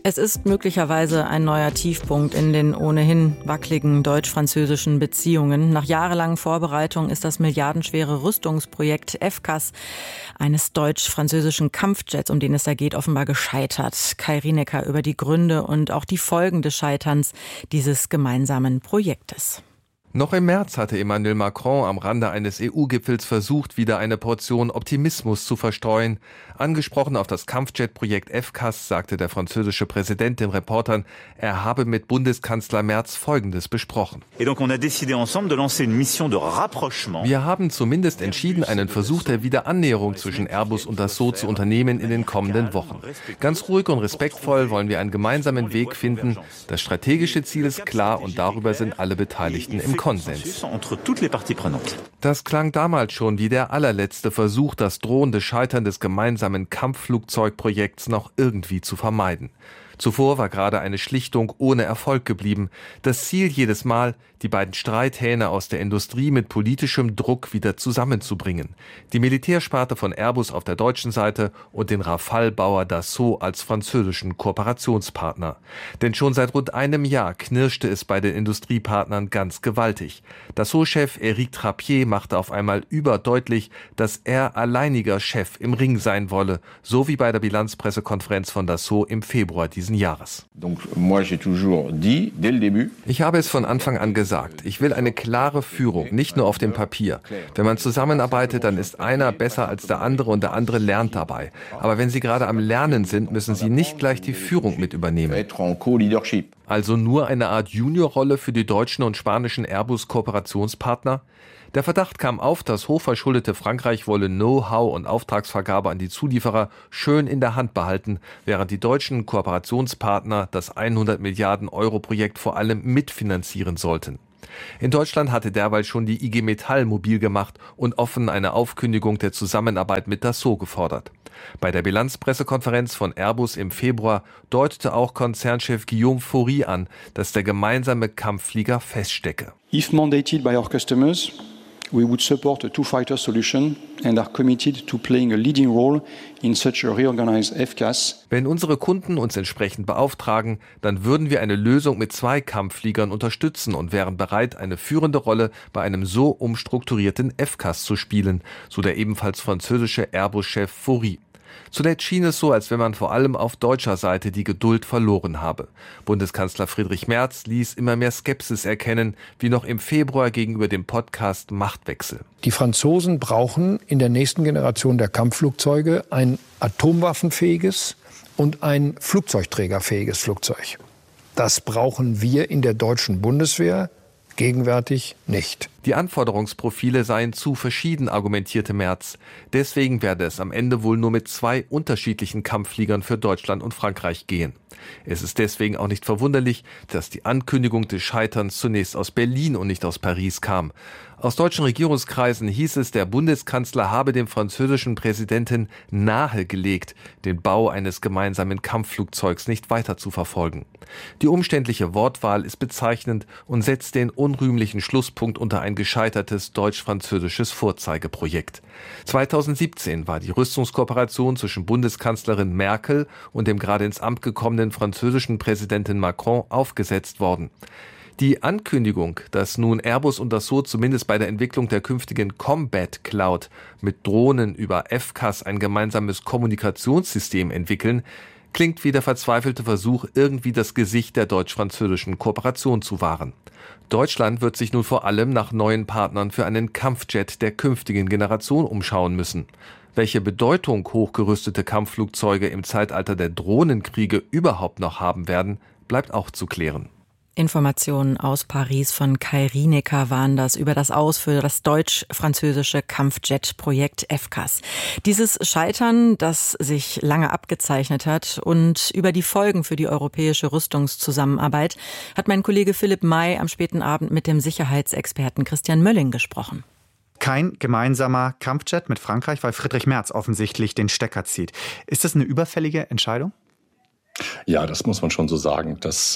Es ist möglicherweise ein neuer Tiefpunkt in den ohnehin wackeligen deutsch-französischen Beziehungen. Nach jahrelangen Vorbereitungen ist das milliardenschwere Rüstungsprojekt FCAS eines deutsch-französischen Kampfjets, um den es da geht, offenbar gescheitert. Kai Rinecker über die Gründe und auch die Folgen des Scheiterns dieses gemeinsamen Projektes. Noch im März hatte Emmanuel Macron am Rande eines EU-Gipfels versucht, wieder eine Portion Optimismus zu verstreuen. Angesprochen auf das Kampfjet-Projekt FCAS sagte der französische Präsident den Reportern, er habe mit Bundeskanzler Merz Folgendes besprochen. Wir haben zumindest entschieden, einen Versuch der Wiederannäherung zwischen Airbus und Dassault zu unternehmen in den kommenden Wochen. Ganz ruhig und respektvoll wollen wir einen gemeinsamen Weg finden. Das strategische Ziel ist klar und darüber sind alle Beteiligten im Konsens. Das klang damals schon wie der allerletzte Versuch, das drohende Scheitern des gemeinsamen Kampfflugzeugprojekts noch irgendwie zu vermeiden. Zuvor war gerade eine Schlichtung ohne Erfolg geblieben. Das Ziel jedes Mal, die beiden Streithähne aus der Industrie mit politischem Druck wieder zusammenzubringen. Die Militärsparte von Airbus auf der deutschen Seite und den Rafale-Bauer Dassault als französischen Kooperationspartner. Denn schon seit rund einem Jahr knirschte es bei den Industriepartnern ganz gewaltig. Dassault-Chef Éric Trappier machte auf einmal überdeutlich, dass er alleiniger Chef im Ring sein wolle, so wie bei der Bilanzpressekonferenz von Dassault im Februar diesen Jahres. Ich habe es von Anfang an gesagt, ich will eine klare Führung, nicht nur auf dem Papier. Wenn man zusammenarbeitet, dann ist einer besser als der andere und der andere lernt dabei. Aber wenn Sie gerade am Lernen sind, müssen Sie nicht gleich die Führung mit übernehmen. Also nur eine Art Juniorrolle für die deutschen und spanischen Airbus-Kooperationspartner? Der Verdacht kam auf, dass hochverschuldete Frankreich wolle Know-how und Auftragsvergabe an die Zulieferer schön in der Hand behalten, während die deutschen Kooperationspartner das 100 Milliarden Euro Projekt vor allem mitfinanzieren sollten. In Deutschland hatte derweil schon die IG Metall mobil gemacht und offen eine Aufkündigung der Zusammenarbeit mit Dassault gefordert. Bei der Bilanzpressekonferenz von Airbus im Februar deutete auch Konzernchef Guillaume Faury an, dass der gemeinsame Kampfflieger feststecke. If mandated by our customers, we would support a two-fighter solution and are committed to playing a leading role in such a reorganized FCAS. Wenn unsere Kunden uns entsprechend beauftragen, dann würden wir eine Lösung mit 2 Kampffliegern unterstützen und wären bereit, eine führende Rolle bei einem so umstrukturierten FCAS zu spielen, so der ebenfalls französische Airbus-Chef Faury. Zuletzt schien es so, als wenn man vor allem auf deutscher Seite die Geduld verloren habe. Bundeskanzler Friedrich Merz ließ immer mehr Skepsis erkennen, wie noch im Februar gegenüber dem Podcast Machtwechsel. Die Franzosen brauchen in der nächsten Generation der Kampfflugzeuge ein atomwaffenfähiges und ein flugzeugträgerfähiges Flugzeug. Das brauchen wir in der deutschen Bundeswehr gegenwärtig nicht. Die Anforderungsprofile seien zu verschieden, argumentierte Merz. Deswegen werde es am Ende wohl nur mit 2 unterschiedlichen Kampffliegern für Deutschland und Frankreich gehen. Es ist deswegen auch nicht verwunderlich, dass die Ankündigung des Scheiterns zunächst aus Berlin und nicht aus Paris kam. Aus deutschen Regierungskreisen hieß es, der Bundeskanzler habe dem französischen Präsidenten nahegelegt, den Bau eines gemeinsamen Kampfflugzeugs nicht weiter zu verfolgen. Die umständliche Wortwahl ist bezeichnend und setzt den unrühmlichen Schlusspunkt unter ein gescheitertes deutsch-französisches Vorzeigeprojekt. 2017 war die Rüstungskooperation zwischen Bundeskanzlerin Merkel und dem gerade ins Amt gekommenen französischen Präsidenten Macron aufgesetzt worden. Die Ankündigung, dass nun Airbus und Dassault zumindest bei der Entwicklung der künftigen Combat Cloud mit Drohnen über FCAS ein gemeinsames Kommunikationssystem entwickeln, klingt wie der verzweifelte Versuch, irgendwie das Gesicht der deutsch-französischen Kooperation zu wahren. Deutschland wird sich nun vor allem nach neuen Partnern für einen Kampfjet der künftigen Generation umschauen müssen. Welche Bedeutung hochgerüstete Kampfflugzeuge im Zeitalter der Drohnenkriege überhaupt noch haben werden, bleibt auch zu klären. Informationen aus Paris von Kai Rinecker waren das über das Aus für das deutsch-französische Kampfjet-Projekt FCAS. Dieses Scheitern, das sich lange abgezeichnet hat, und über die Folgen für die europäische Rüstungszusammenarbeit hat mein Kollege Philipp May am späten Abend mit dem Sicherheitsexperten Christian Mölling gesprochen. Kein gemeinsamer Kampfjet mit Frankreich, weil Friedrich Merz offensichtlich den Stecker zieht. Ist das eine überfällige Entscheidung? Ja, das muss man schon so sagen. Das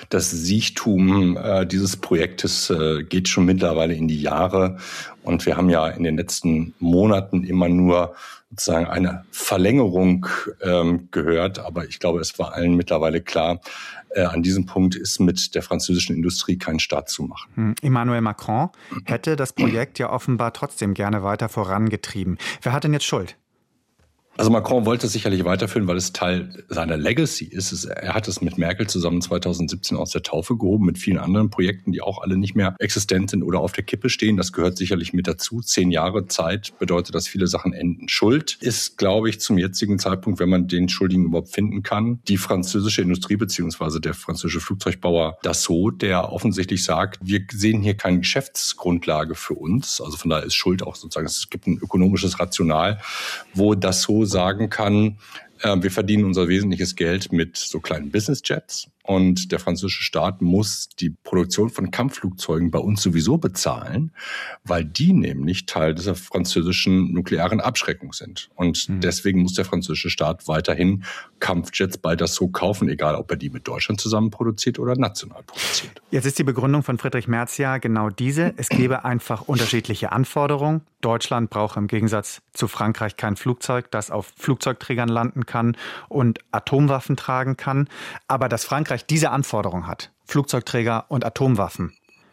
Siechtum dieses Projektes geht schon mittlerweile in die Jahre. Und wir haben ja in den letzten Monaten immer nur sozusagen eine Verlängerung gehört. Aber ich glaube, es war allen mittlerweile klar, an diesem Punkt ist mit der französischen Industrie kein Start zu machen. Emmanuel Macron hätte das Projekt ja offenbar trotzdem gerne weiter vorangetrieben. Wer hat denn jetzt Schuld? Also Macron wollte es sicherlich weiterführen, weil es Teil seiner Legacy ist. Er hat es mit Merkel zusammen 2017 aus der Taufe gehoben, mit vielen anderen Projekten, die auch alle nicht mehr existent sind oder auf der Kippe stehen. Das gehört sicherlich mit dazu. 10 Jahre Zeit bedeutet, dass viele Sachen enden. Schuld ist, glaube ich, zum jetzigen Zeitpunkt, wenn man den Schuldigen überhaupt finden kann, die französische Industrie bzw. der französische Flugzeugbauer Dassault, der offensichtlich sagt, wir sehen hier keine Geschäftsgrundlage für uns. Also von daher ist Schuld auch sozusagen, es gibt ein ökonomisches Rational, wo Dassault sagen kann, wir verdienen unser wesentliches Geld mit so kleinen Businessjets und der französische Staat muss die Produktion von Kampfflugzeugen bei uns sowieso bezahlen, weil die nämlich Teil dieser französischen nuklearen Abschreckung sind. Und deswegen muss der französische Staat weiterhin Kampfjets bei Dassault kaufen, egal ob er die mit Deutschland zusammen produziert oder national produziert. Jetzt ist die Begründung von Friedrich Merz ja genau diese. Es gebe einfach unterschiedliche Anforderungen. Deutschland braucht im Gegensatz zu Frankreich kein Flugzeug, das auf Flugzeugträgern landen kann und Atomwaffen tragen kann. Aber dass Frankreich diese Anforderung hat, Flugzeugträger und Atomwaffen,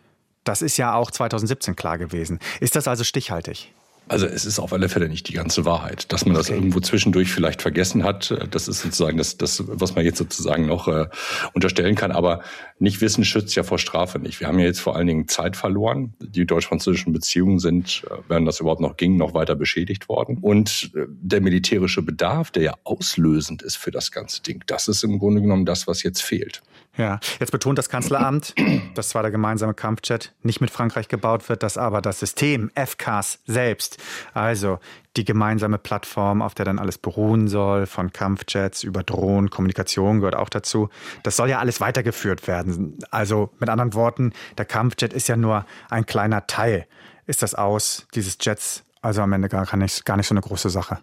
das ist ja auch 2017 klar gewesen. Ist das also stichhaltig? Also es ist auf alle Fälle nicht die ganze Wahrheit. Dass man das irgendwo zwischendurch vielleicht vergessen hat, das ist sozusagen das was man jetzt sozusagen noch unterstellen kann. Aber nicht wissen schützt ja vor Strafe nicht. Wir haben ja jetzt vor allen Dingen Zeit verloren. Die deutsch-französischen Beziehungen sind, wenn das überhaupt noch ging, noch weiter beschädigt worden. Und der militärische Bedarf, der ja auslösend ist für das ganze Ding, das ist im Grunde genommen das, was jetzt fehlt. Ja, jetzt betont das Kanzleramt, dass zwar der gemeinsame Kampfjet nicht mit Frankreich gebaut wird, dass aber das System FCAS selbst, also die gemeinsame Plattform, auf der dann alles beruhen soll, von Kampfjets über Drohnen, Kommunikation gehört auch dazu, das soll ja alles weitergeführt werden. Also mit anderen Worten, der Kampfjet ist ja nur ein kleiner Teil. Ist das Aus dieses Jets also am Ende gar nicht so eine große Sache?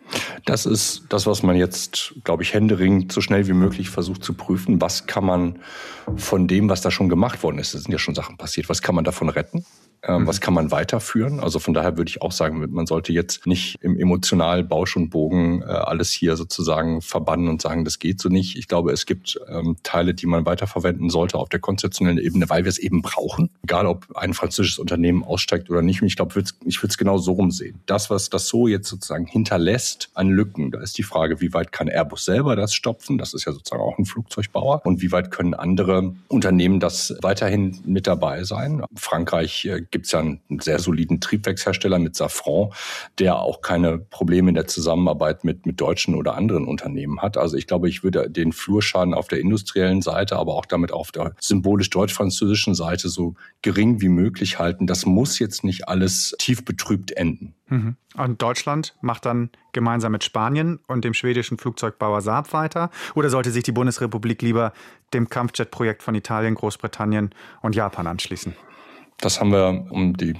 Das ist das, was man jetzt, glaube ich, händeringend so schnell wie möglich versucht zu prüfen. Was kann man von dem, was da schon gemacht worden ist, es sind ja schon Sachen passiert, was kann man davon retten? Was kann man weiterführen? Also von daher würde ich auch sagen, man sollte jetzt nicht im emotionalen Bausch und Bogen alles hier sozusagen verbannen und sagen, das geht so nicht. Ich glaube, es gibt Teile, die man weiterverwenden sollte auf der konzeptionellen Ebene, weil wir es eben brauchen. Egal, ob ein französisches Unternehmen aussteigt oder nicht. Und ich glaube, ich würde es genau so rumsehen. Das, was das so jetzt sozusagen hinterlässt an Lücken, da ist die Frage, wie weit kann Airbus selber das stopfen? Das ist ja sozusagen auch ein Flugzeugbauer. Und wie weit können andere Unternehmen das weiterhin mit dabei sein? Frankreich gibt es ja einen sehr soliden Triebwerkshersteller mit Safran, der auch keine Probleme in der Zusammenarbeit mit deutschen oder anderen Unternehmen hat. Also ich glaube, ich würde den Flurschaden auf der industriellen Seite, aber auch damit auf der symbolisch deutsch-französischen Seite so gering wie möglich halten. Das muss jetzt nicht alles tief betrübt enden. Und Deutschland macht dann gemeinsam mit Spanien und dem schwedischen Flugzeugbauer Saab weiter? Oder sollte sich die Bundesrepublik lieber dem Kampfjet-Projekt von Italien, Großbritannien und Japan anschließen? Das haben wir um die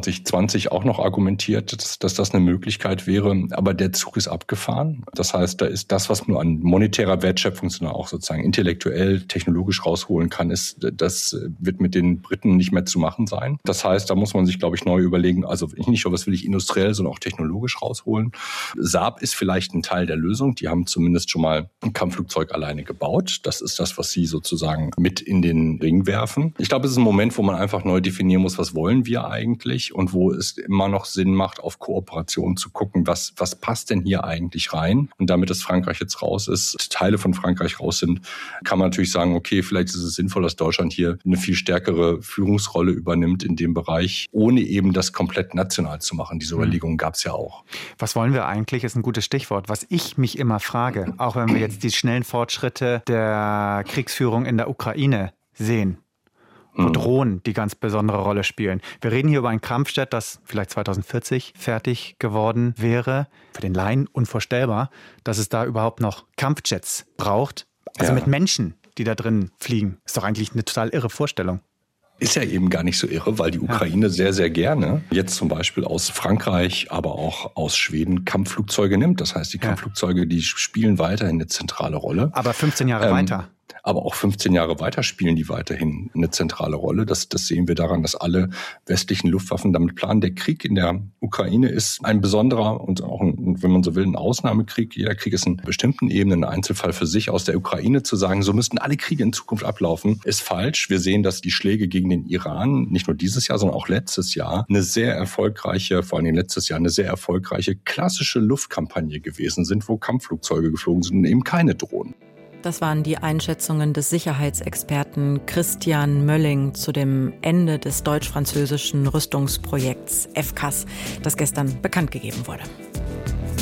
2020 auch noch argumentiert, dass das eine Möglichkeit wäre. Aber der Zug ist abgefahren. Das heißt, da ist das, was man an monetärer Wertschöpfung, sondern auch sozusagen intellektuell, technologisch rausholen kann, das wird mit den Briten nicht mehr zu machen sein. Das heißt, da muss man sich, glaube ich, neu überlegen, also nicht nur, was will ich industriell, sondern auch technologisch rausholen. Saab ist vielleicht ein Teil der Lösung. Die haben zumindest schon mal ein Kampfflugzeug alleine gebaut. Das ist das, was sie sozusagen mit in den Ring werfen. Ich glaube, es ist ein Moment, wo man einfach neu definieren muss, was wollen wir eigentlich und wo es immer noch Sinn macht, auf Kooperation zu gucken, was passt denn hier eigentlich rein? Und damit das Frankreich jetzt raus ist, Teile von Frankreich raus sind, kann man natürlich sagen, okay, vielleicht ist es sinnvoll, dass Deutschland hier eine viel stärkere Führungsrolle übernimmt in dem Bereich, ohne eben das komplett national zu machen. Diese Überlegungen gab es ja auch. Was wollen wir eigentlich, ist ein gutes Stichwort. Was ich mich immer frage, auch wenn wir jetzt die schnellen Fortschritte der Kriegsführung in der Ukraine sehen, wo Drohnen die ganz besondere Rolle spielen. Wir reden hier über ein Kampfjet, das vielleicht 2040 fertig geworden wäre. Für den Laien unvorstellbar, dass es da überhaupt noch Kampfjets braucht. Also mit Menschen, die da drin fliegen. Ist doch eigentlich eine total irre Vorstellung. Ist ja eben gar nicht so irre, weil die Ukraine sehr, sehr gerne jetzt zum Beispiel aus Frankreich, aber auch aus Schweden Kampfflugzeuge nimmt. Das heißt, die Kampfflugzeuge, die spielen weiterhin eine zentrale Rolle. Aber 15 Jahre weiter. Aber auch 15 Jahre weiter spielen die weiterhin eine zentrale Rolle. Das sehen wir daran, dass alle westlichen Luftwaffen damit planen. Der Krieg in der Ukraine ist ein besonderer und auch, wenn man so will, ein Ausnahmekrieg. Jeder Krieg ist in bestimmten Ebenen ein Einzelfall für sich. Aus der Ukraine zu sagen, so müssten alle Kriege in Zukunft ablaufen, ist falsch. Wir sehen, dass die Schläge gegen den Iran nicht nur dieses Jahr, sondern auch letztes Jahr eine sehr erfolgreiche, vor allem letztes Jahr eine sehr erfolgreiche klassische Luftkampagne gewesen sind, wo Kampfflugzeuge geflogen sind und eben keine Drohnen. Das waren die Einschätzungen des Sicherheitsexperten Christian Mölling zu dem Ende des deutsch-französischen Rüstungsprojekts FCAS, das gestern bekannt gegeben wurde.